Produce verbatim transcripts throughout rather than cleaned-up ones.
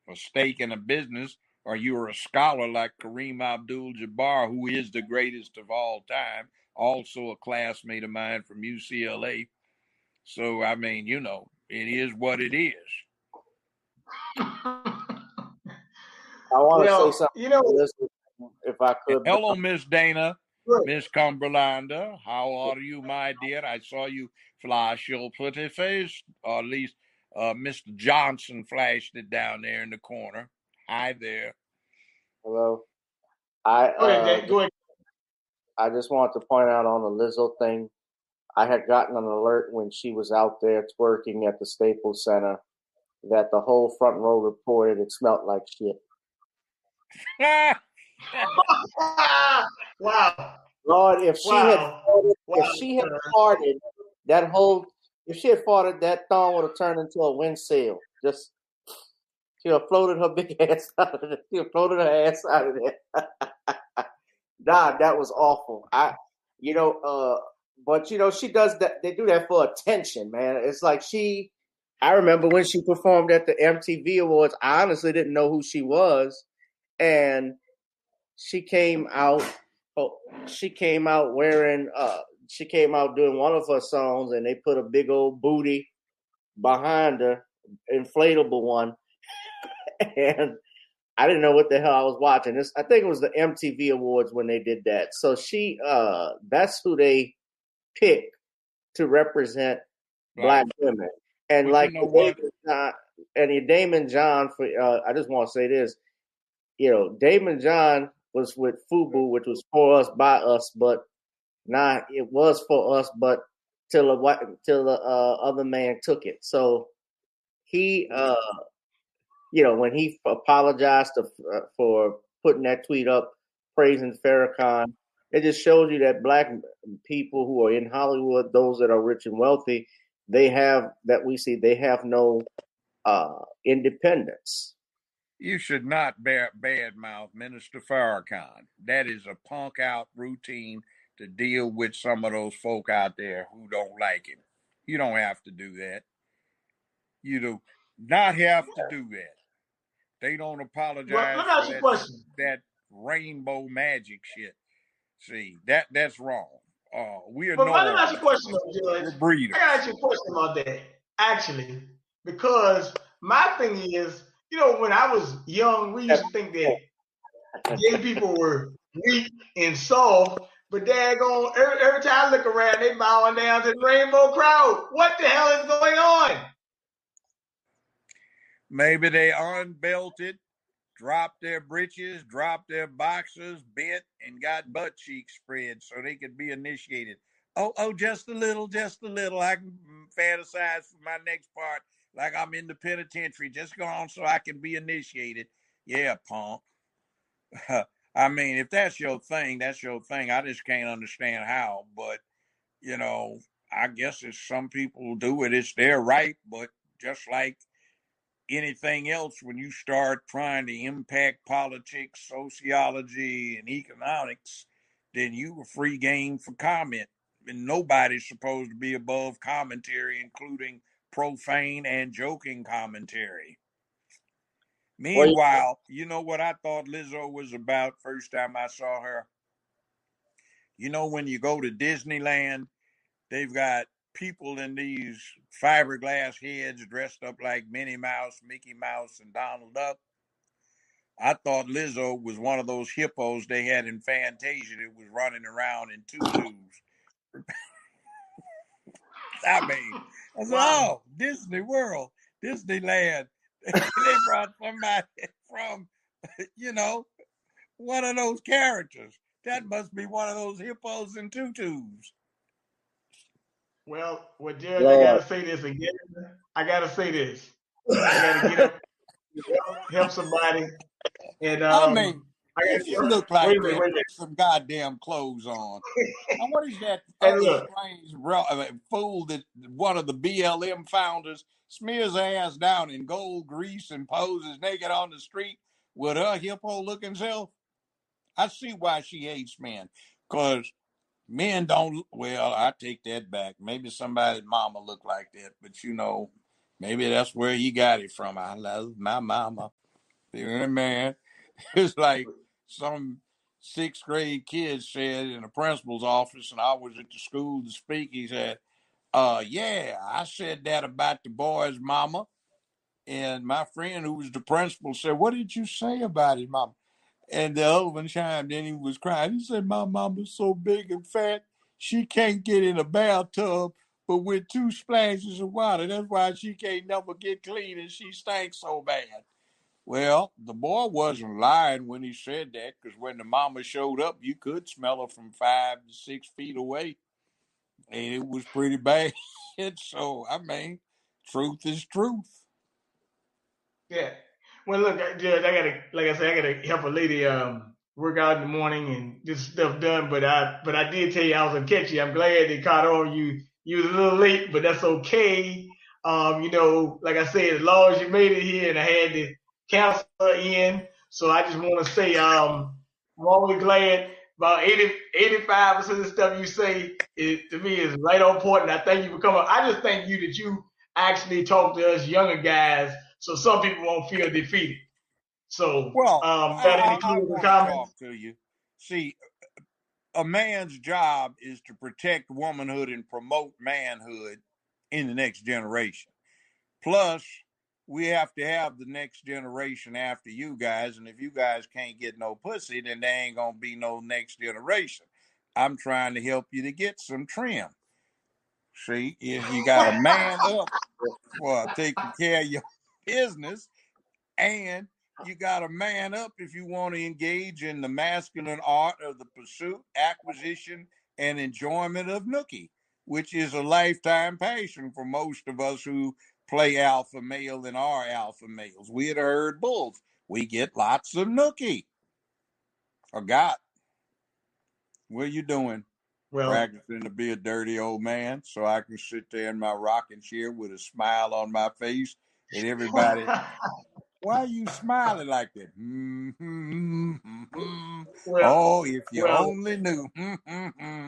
a stake in a business, or you're a scholar like Kareem Abdul-Jabbar, who is the greatest of all time, also a classmate of mine from U C L A. So, I mean, you know, it is what it is. I want to Well, say something, you know, if I could. Hello, Miss Dana, Good. Miss Cumberlanda. How are you, my dear? I saw you flash your pretty face, or at least uh, Mister Johnson flashed it down there in the corner. Hi there. Hello. I Go ahead, uh, Jay. Go ahead. I just wanted to point out on the Lizzo thing. I had gotten an alert when she was out there twerking at the Staples Center that the whole front row reported it smelled like shit. Wow. Lord, if she had Wow. farted, Wow. if she had farted, that whole if she had farted, that thong would have turned into a wind sail. Just she would have floated her big ass out of it. She would have floated her ass out of there. Nah, that was awful. I, you know, uh, but you know, she does that. They do that for attention, man. It's like she. I remember when she performed at the M T V Awards. I honestly didn't know who she was, and she came out. Oh, she came out wearing. Uh, she came out doing one of her songs, and they put a big old booty behind her, inflatable one, and I didn't know what the hell I was watching. This, I think it was the M T V Awards when they did that. So she, uh, that's who they pick to represent black, black women. And but like you know what? John, and Damon John, for uh, I just want to say this, you know, Damon John was with FUBU, which was for us by us, but nah, it was for us, but till the till the uh, other man took it. So he. Uh, You know, when he apologized to, uh, for putting that tweet up praising Farrakhan, it just shows you that black people who are in Hollywood, those that are rich and wealthy, they have, that we see, they have no uh, independence. You should not bear, badmouth Minister Farrakhan. That is a punk out routine to deal with some of those folk out there who don't like him. You don't have to do that. You do not have to do that. They don't apologize well, let me ask for you that, a question. that rainbow magic shit. See, that that's wrong. Uh, we are but no let me ask you a question, though, Judge. We're breeders. I gotta ask you a question about that, actually, because my thing is, you know, when I was young, we used to think that gay people were weak and soft, but daggone, every, every time I look around, they bowing down to the rainbow crowd. What the hell is going on? Maybe they unbelted, dropped their breeches, dropped their boxers, bent, and got butt cheeks spread so they could be initiated. Oh, oh, just a little, just a little. I can fantasize for my next part like I'm in the penitentiary. Just go on so I can be initiated. Yeah, punk. I mean, if that's your thing, that's your thing. I just can't understand how. But, you know, I guess if some people do it, it's their right. But just like anything else, when you start trying to impact politics, sociology, and economics, then you are free game for comment. And nobody's supposed to be above commentary, including profane and joking commentary. Meanwhile, you know what I thought Lizzo was about first time I saw her? You know, when you go to Disneyland, they've got people in these fiberglass heads dressed up like Minnie Mouse, Mickey Mouse, and Donald Duck. I thought Lizzo was one of those hippos they had in Fantasia that was running around in tutus. I mean, I said, wow. Oh, Disney World, Disneyland. They brought somebody from, you know, one of those characters. That must be one of those hippos in tutus. Well, well, Judge, Lord. I gotta say this again. I gotta say this. I gotta get up, help, help somebody. And um, I mean, I if you look like wait that, put some goddamn clothes on. Now, what is that other strange fool that one of the B L M founders smears ass down in gold grease and poses naked on the street with her hippo-looking self? I see why she hates men, because men don't, well, I take that back. Maybe somebody's mama looked like that, but you know, maybe that's where he got it from. I love my mama. Yeah, man, it's like some sixth grade kid said in the principal's office, and I was at the school to speak. He said, "Uh, yeah, I said that about the boy's mama." And my friend, who was the principal, said, "What did you say about his mama?" And the other one chimed in. He was crying. He said, "My mama's so big and fat, she can't get in a bathtub, but with two splashes of water. That's why she can't never get clean, and she stinks so bad." Well, the boy wasn't lying when he said that, because when the mama showed up, you could smell her from five to six feet away, and it was pretty bad. So, I mean, truth is truth. Yeah. Well, look, Judge, I gotta, like I said, I gotta help a lady um work out in the morning and get stuff done. But I, but I did tell you I was gonna catch you. I'm glad they caught on you. You was a little late, but that's okay. Um, you know, like I said, as long as you made it here, and I had to cancel her in. So I just want to say, um, I'm always glad. About eighty, eighty-five percent of the stuff you say is, to me, is right on point. And I thank you for coming. I just thank you that you actually talk to us younger guys, so some people won't feel defeated. So Well, um, I, that I, I includes the want to comments. talk to you. See, a man's job is to protect womanhood and promote manhood in the next generation. Plus, we have to have the next generation after you guys. And if you guys can't get no pussy, then there ain't going to be no next generation. I'm trying to help you to get some trim. See, if you got a man up for taking care of your business, and you got to man up if you want to engage in the masculine art of the pursuit, acquisition, and enjoyment of nookie, which is a lifetime passion for most of us who play alpha male and are alpha males. We had herd bulls. We get lots of nookie. Or got. What are you doing? Well, Practicing to be a dirty old man so I can sit there in my rocking chair with a smile on my face and everybody. Why are you smiling like that? Mm-hmm, mm-hmm. well, Oh, if you well. only knew. Mm-hmm.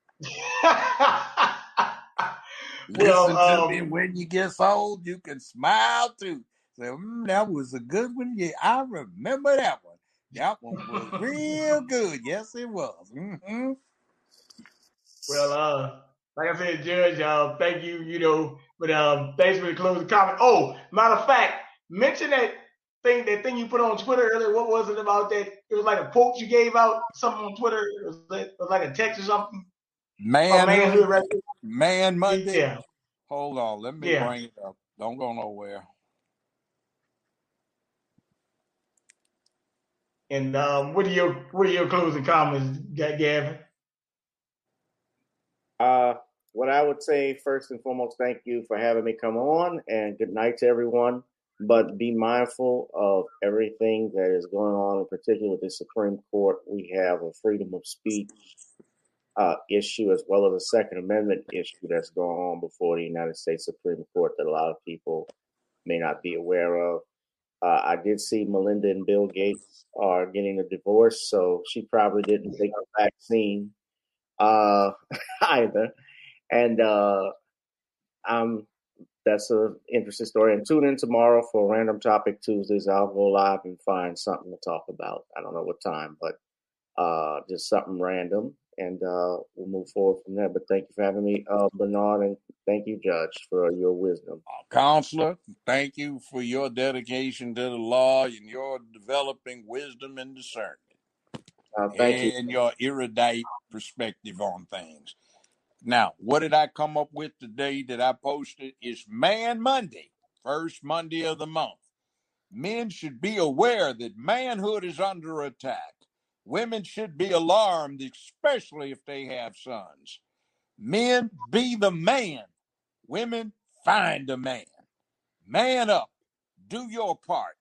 well, Listen to me. um, When you get old, you can smile too. Say, mm, that was a good one. Yeah, I remember that one. That one was real good. Yes, it was. Mm-hmm. well, uh, like I said, Judge, uh, thank you, you know, but um, thanks for the closing comment. Oh, matter of fact, mention that thing, that thing you put on Twitter earlier. What was it about that? It was like a quote you gave out, something on Twitter. It was, like, it was like a text or something. Oh, Manhood, manhood, right there. Man Monday. Yeah, Hold on, let me yeah. bring it up. Don't go nowhere. And um, what are your what are your closing comments, Gavin? Uh, what I would say first and foremost, thank you for having me come on, and good night to everyone. But be mindful of everything that is going on, in particular with the Supreme Court. We have a freedom of speech uh, issue as well as a Second Amendment issue that's going on before the United States Supreme Court that a lot of people may not be aware of. Uh, I did see Melinda and Bill Gates are getting a divorce, so she probably didn't take the vaccine uh, either. And uh, um, that's an interesting story. And tune in tomorrow for Random Topic Tuesdays. I'll go live and find something to talk about. I don't know what time, but uh, just something random. And uh, we'll move forward from there. But thank you for having me, uh, Bernard, and thank you, Judge, for your wisdom. Counselor, thank you for your dedication to the law and your developing wisdom and discernment. Uh, thank you. And your erudite perspective on things. Now, what did I come up with today that I posted? Is Man Monday, first Monday of the month. Men should be aware that manhood is under attack. Women should be alarmed, especially if they have sons. Men, be the man. Women, find a man. Man up. Do your part.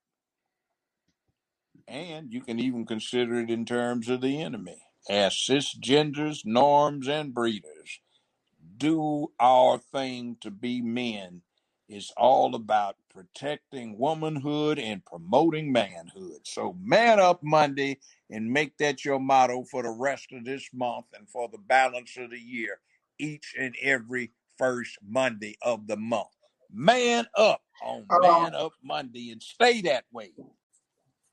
And you can even consider it in terms of the enemy. As cisgenders, norms, and breeders, do our thing to be men. It's all about protecting womanhood and promoting manhood. So man up Monday and make that your motto for the rest of this month and for the balance of the year, each and every first Monday of the month. Man up on Um, Man Up Monday and stay that way.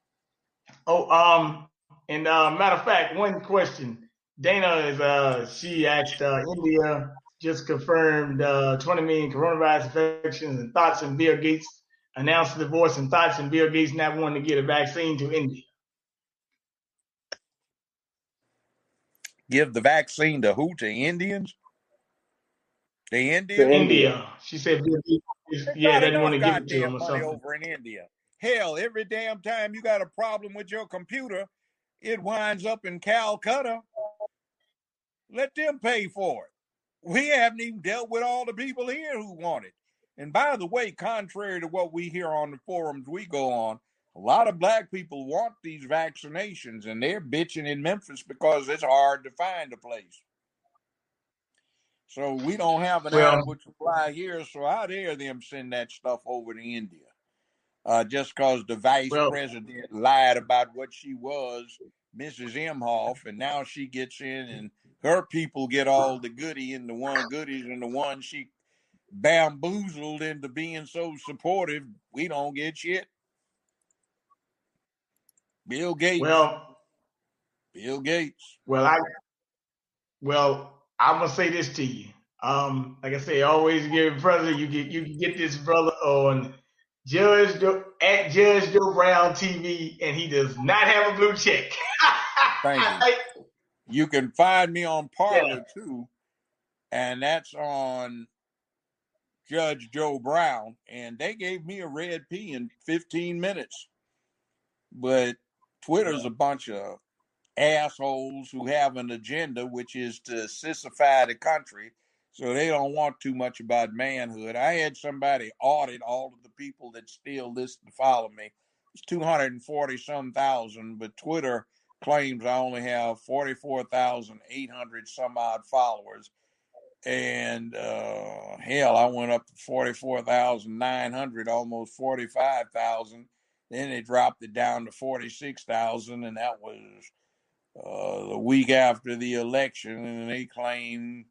Oh, um, and uh, matter of fact, one question. Dana is uh she asked uh, India just confirmed uh, twenty million coronavirus infections and thoughts and Bill Gates announced divorce and thoughts and Bill Gates not wanting to get a vaccine to India. Give the vaccine to who? To Indians? To India? To India. India. She said Bill Gates is, There's yeah, not doesn't want enough to give it to him goddamn or money something. over in India. Hell, every damn time you got a problem with your computer, it winds up in Calcutta. Let them pay for it. We haven't even dealt with all the people here who want it. And by the way, contrary to what we hear on the forums we go on, a lot of black people want these vaccinations, and they're bitching in Memphis because it's hard to find a place. So we don't have an Well, adequate supply here, so how dare them send that stuff over to India? Uh, just because the vice well, president lied about what she was, Missus Imhoff, and now she gets in and her people get all the goody and the one goodies and the one she bamboozled into being so supportive, we don't get shit. Bill Gates. well, Bill Gates. well, I, well, I'm gonna say this to you. Um, like I say, always give brother. You get you can get this brother on Judge Joe, at Judge Joe Brown T V, and he does not have a blue check. Thank you. You can find me on Parler Yeah. too, and that's on Judge Joe Brown, and they gave me a red P in fifteen minutes. But Twitter's a bunch of assholes who have an agenda, which is to sissify the country, so they don't want too much about manhood. I had somebody audit all of the people that still listen to follow me. It's two hundred forty some thousand, but Twitter claims I only have forty-four thousand eight hundred some odd followers. And uh, hell, I went up to forty-four thousand nine hundred, almost forty-five thousand. Then they dropped it down to forty-six thousand, and that was uh, the week after the election. And they claim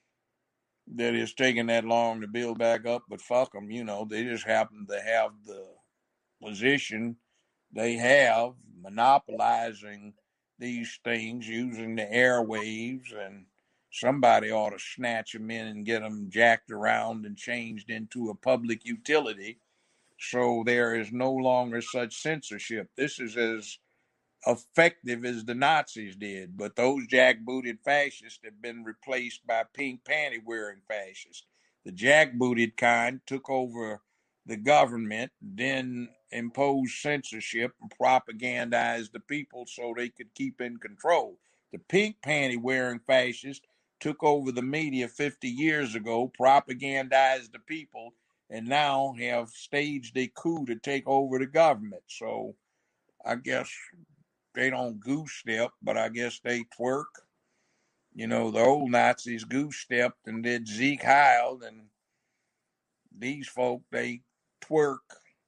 that it's taking that long to build back up, but fuck them, you know, they just happen to have the position they have, monopolizing these things using the airwaves, and somebody ought to snatch them in and get them jacked around and changed into a public utility so there is no longer such censorship. This is as effective as the Nazis did, but those jackbooted fascists have been replaced by pink panty wearing fascists. The jackbooted kind took over the government, then imposed censorship and propagandized the people so they could keep in control. The pink panty wearing fascists took over the media fifty years ago, propagandized the people, and now have staged a coup to take over the government. So I guess they don't goose step, but I guess they twerk. You know, the old Nazis goose stepped and did Zeke Heil, and these folk, they twerk.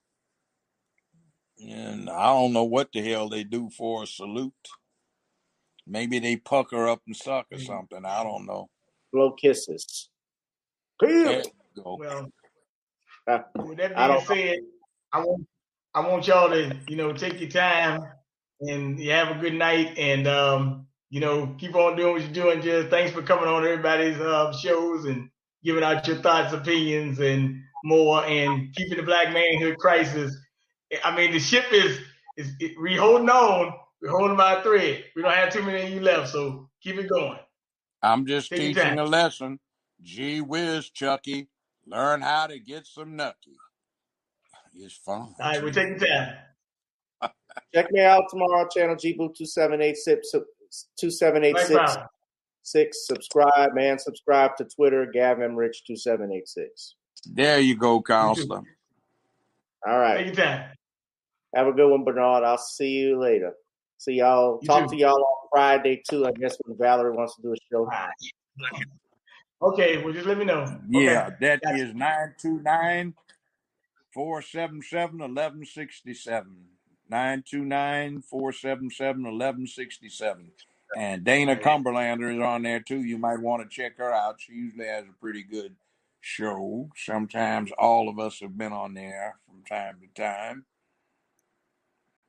And I don't know what the hell they do for a salute. Maybe they pucker up and suck or something. I don't know. Blow kisses. There you go. Well, Uh, with that I being don't. said, I want I want y'all to you know take your time and you have a good night, and um, you know keep on doing what you're doing. Just thanks for coming on everybody's uh, shows and giving out your thoughts, opinions, and more, and keeping the Black manhood crisis. I mean, the ship is is it, we holding on. We're holding by a thread. We don't have too many of you left, so keep it going. I'm just Take your teaching time. a lesson. Gee whiz, Chucky. Learn how to get some nucky. It's fun. All right, we're taking time. Check me out tomorrow, channel G Boot two seven eight six, two seven eight six. Six, subscribe, man. Subscribe to Twitter, Gavin Rich two seven eight six. There you go, counselor. All right. Take your time. Have a good one, Bernard. I'll see you later. See y'all. You Talk too. to y'all on Friday too. I guess when Valerie wants to do a show. Okay, well just let me know. Yeah, Okay. that Gotcha. is nine two nine, four seven seven, one one six seven. nine two nine, four seven seven, one one six seven. And Dana Cumberlander is on there too. You might want to check her out. She usually has a pretty good show. Sometimes all of us have been on there from time to time.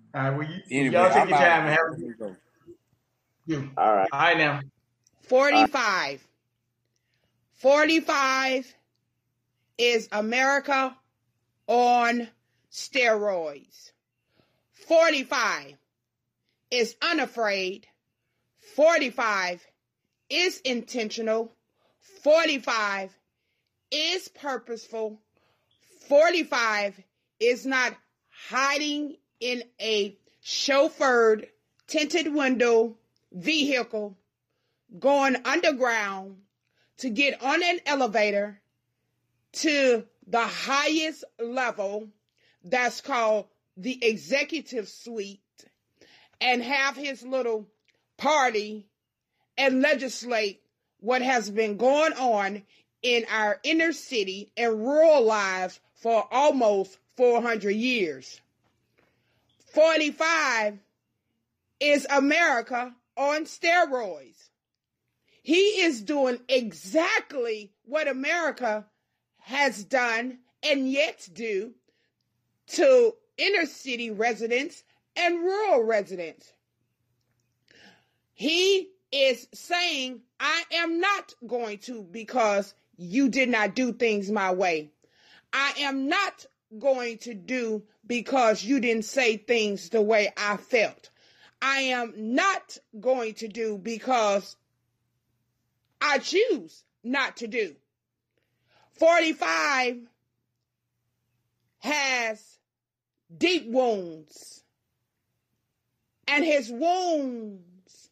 All right, well, you, Anyway, y'all take I'm your out of time and here. have a Let good me go. you. All right. All right now. forty-five. forty-five is America on steroids. forty-five is unafraid. forty-five is intentional. forty-five is purposeful. forty-five is not hiding in a chauffeured tinted window vehicle going underground to get on an elevator to the highest level that's called the executive suite and have his little party and legislate what has been going on in our inner city and rural lives for almost four hundred years. forty-five is America on steroids. He is doing exactly what America has done and yet do to inner city residents and rural residents. He is saying, I am not going to because you did not do things my way. I am not going to do because you didn't say things the way I felt. I am not going to do because I choose not to do. forty-five has deep wounds, and his wounds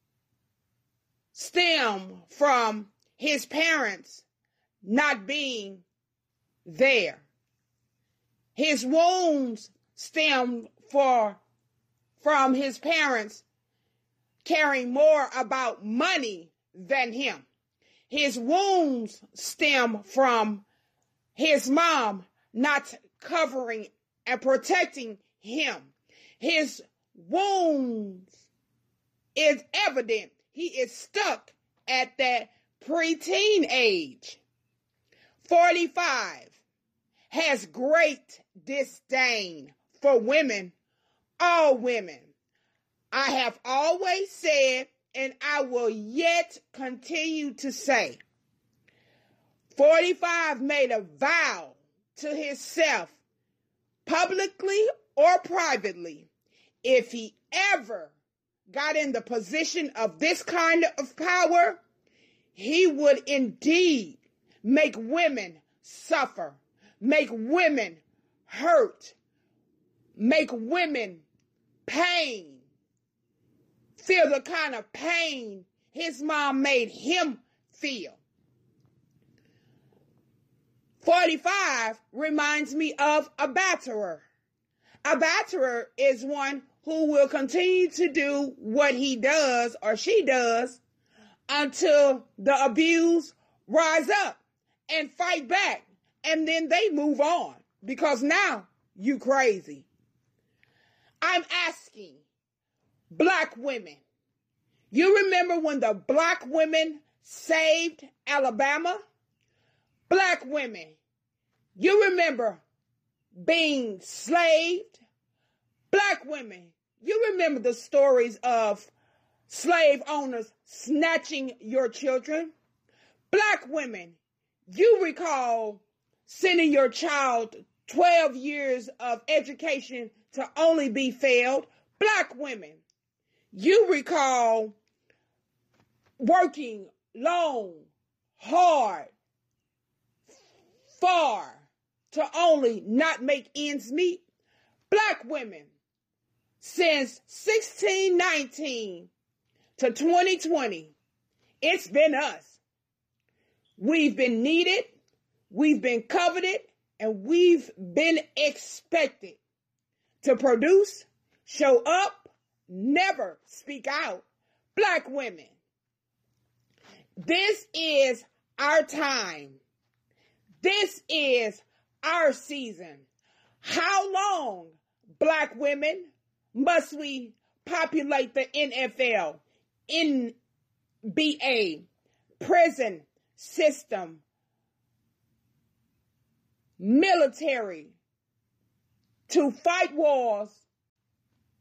stem from his parents not being there. His wounds stem for, from his parents caring more about money than him. His wounds stem from his mom not covering and protecting him. His wounds is evident. He is stuck at that preteen age. forty-five has great disdain for women, all women. I have always said, and I will yet continue to say, forty-five made a vow to himself, publicly or privately, if he ever got in the position of this kind of power, he would indeed make women suffer, make women hurt, make women pain, feel the kind of pain his mom made him feel. forty-five reminds me of a batterer. A batterer is one who will continue to do what he does or she does until the abused rise up and fight back, and then they move on because now you crazy. I'm asking black women, you remember when the black women saved Alabama? Black women, you remember being slaved? Black women, you remember the stories of slave owners snatching your children? Black women, you recall sending your child twelve years of education to only be failed? Black women, you recall working long, hard, far to only not make ends meet? Black women, since sixteen nineteen to twenty twenty, it's been us. We've been needed, we've been coveted, and we've been expected to produce, show up, never speak out. Black women, this is our time. This is our season. How long, black women, must we populate the N F L, N B A, prison system, military, to fight wars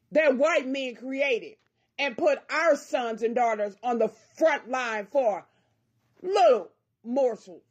that white men created and put our sons and daughters on the front line for little morsels.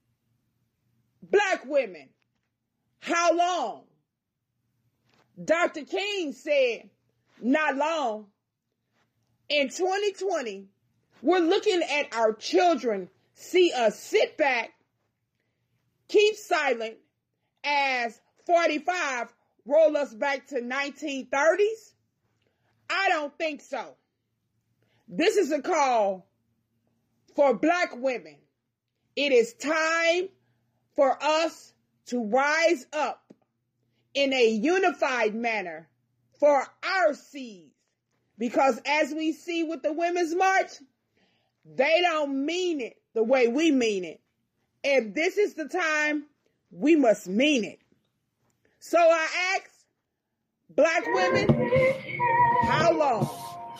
Black women, how long? Doctor King said, not long. In twenty twenty, we're looking at our children see us sit back, keep silent, as forty-five roll us back to nineteen thirties? I don't think so. This is a call for black women. It is time for us to rise up in a unified manner for our seeds. Because as we see with the Women's March, they don't mean it the way we mean it. If this is the time, we must mean it. So I ask, black women, how long?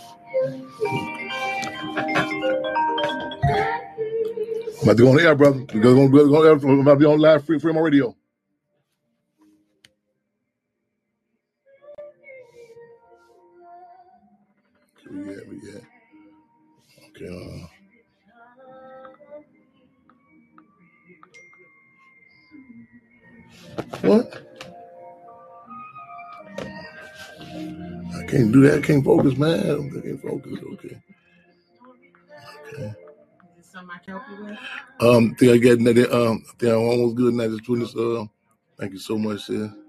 I'm about to go on the air, brother. We're going to go on, I'm about to be on live free, free on radio. Where we at? We at? Okay. Uh, what? I can't do that. I can't focus, man. I can't focus. Okay. Okay. Something I can help you with? Um, I think I got that. Um, I think I'm almost good now. Just doing this. Uh, thank you so much, sis.